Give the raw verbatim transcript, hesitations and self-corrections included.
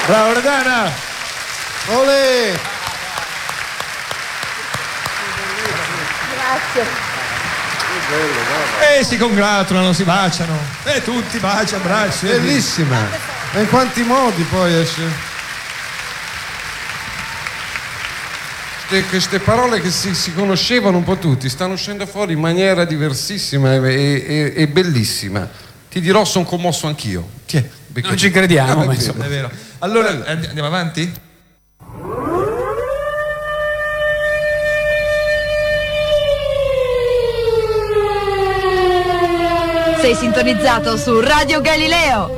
Bravo Loredana. Olè. Grazie. E si congratulano, si baciano. E tutti baci, abbracci. Bellissima. E in quanti modi poi esce? Queste parole che si, si conoscevano un po' tutti stanno uscendo fuori in maniera diversissima e, e, e bellissima. Ti dirò, sono commosso anch'io. Tiè, non ci crediamo, eh, ma è insomma. È vero. Allora andiamo avanti? Sei sintonizzato su Radio Galileo.